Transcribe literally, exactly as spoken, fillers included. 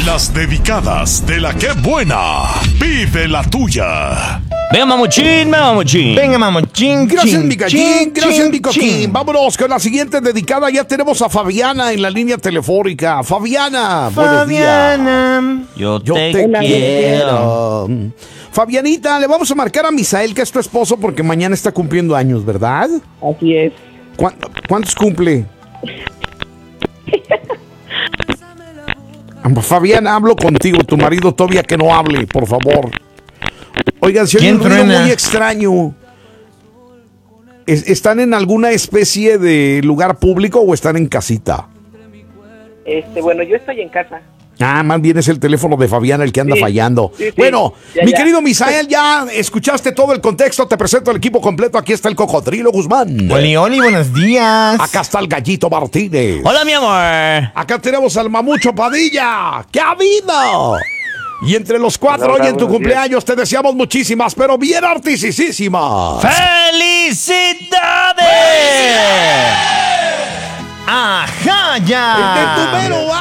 Las dedicadas de la que buena. Pide la tuya. Venga, mamuchín, mamuchín. Venga, mamuchín. Gracias, chin, mi gallín. chin, Gracias, chin, mi coquín. chin. Vámonos con la siguiente dedicada. Ya tenemos a Fabiana en la línea telefónica. Fabiana, buenos días. Fabiana. Yo, Yo te, te quiero. quiero. Fabianita, le vamos a marcar a Misael, que es tu esposo, porque mañana está cumpliendo años, ¿verdad? Así es. ¿Cuán- ¿Cuántos cumple? Fabiana, hablo contigo, tu marido todavía que no hable, por favor. Oigan, si oye ¿Quién un ruido truena? muy extraño. ¿Es- ¿Están en alguna especie de lugar público o están en casita? Este, bueno, yo estoy en casa. Ah, más bien es el teléfono de Fabiana el que anda Sí, fallando. sí, sí. Bueno, Ya, mi ya. querido Misael, ya escuchaste todo el contexto. Te presento el equipo completo. Aquí está el Cocodrilo Guzmán. Oli, Oli, buenos días. Acá está el Gallito Martínez. Hola, mi amor. Acá tenemos al Mamucho Padilla. ¿Qué ha habido? Y entre los cuatro, Hola, hoy en tu buenos cumpleaños te deseamos muchísimas, pero bien artisísimas. ¡Felicidades! Ajá, ya. El número